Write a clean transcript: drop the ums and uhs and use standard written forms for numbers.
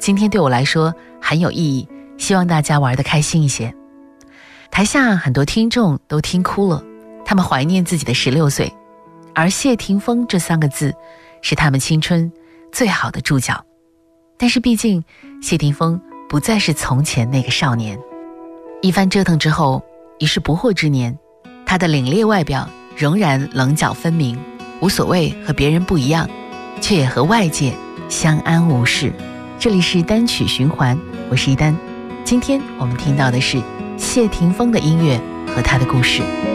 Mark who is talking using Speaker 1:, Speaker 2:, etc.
Speaker 1: 今天对我来说很有意义，希望大家玩得开心一些。台下很多听众都听哭了，他们怀念自己的16岁，而谢霆锋这3个字是他们青春最好的注脚。但是毕竟谢霆锋不再是从前那个少年，一番折腾之后，已是不惑之年，他的凛冽外表仍然棱角分明，无所谓和别人不一样，却也和外界相安无事。这里是单曲循环，我是一丹。今天我们听到的是谢霆锋的音乐和他的故事。